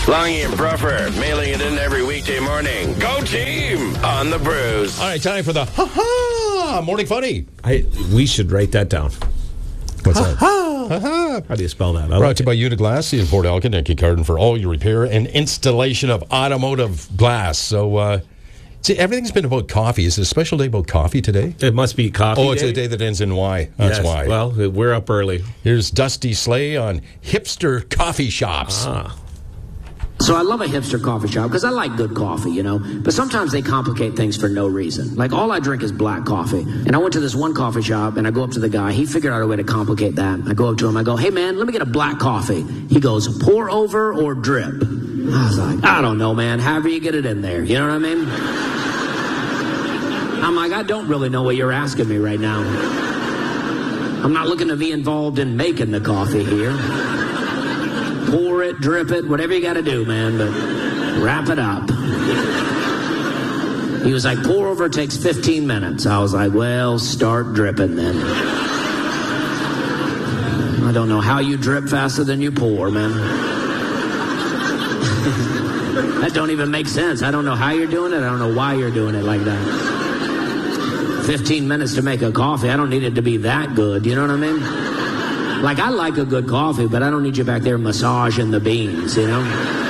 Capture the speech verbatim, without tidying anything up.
Longy and Bruffer, mailing it in every weekday morning. Go team on the Brews. All right, time for the ha-ha morning funny. I, we should write that down. What's that? Ha-ha. Ha-ha. How do you spell that? I Brought like to you by Uta Glass in Port Elgin and Kincardine for all your repair and installation of automotive glass. So, uh, see, everything's been about coffee. Is it a special day about coffee today? It must be coffee Oh, it's day. a day that ends in Y. That's Yes, why. Well, we're up early. Here's Dusty Slay on hipster coffee shops. Ah. So I love a hipster coffee shop because I like good coffee, you know. But sometimes they complicate things for no reason. Like, all I drink is black coffee. And I went to this one coffee shop, and I go up to the guy. He figured out a way to complicate that. I go up to him. I go, hey, man, let me get a black coffee. He goes, pour over or drip? I was like, I don't know, man. However you get it in there. You know what I mean? I'm like, I don't really know what you're asking me right now. I'm not looking to be involved in making the coffee here. Pour it, drip it, whatever you got to do, man, but wrap it up. He was like, pour over takes fifteen minutes. I was like, well, start dripping then. I don't know how you drip faster than you pour, man. That don't even make sense. I don't know how you're doing it. I don't know why you're doing it like that. fifteen minutes to make a coffee. I don't need it to be that good. You know what I mean? Like, I like a good coffee, but I don't need you back there massaging the beans, you know?